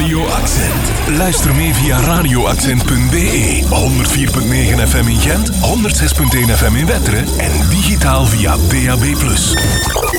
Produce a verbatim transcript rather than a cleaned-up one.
Radio Accent. Luister mee via radio accent punt b e, honderd vier komma negen F M in Gent, honderd zes komma één F M in Wetteren en digitaal via D A B plus.